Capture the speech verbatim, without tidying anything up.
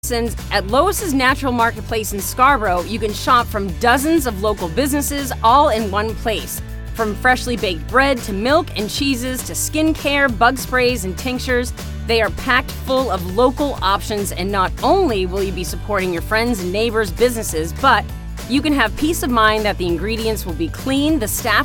Since at Lois's Natural Marketplace in Scarborough, you can shop from dozens of local businesses all in one place. From freshly baked bread to milk and cheeses to skincare, bug sprays, and tinctures, they are packed full of local options, and not only will you be supporting your friends and neighbors' businesses, but you can have peace of mind that the ingredients will be clean, the staff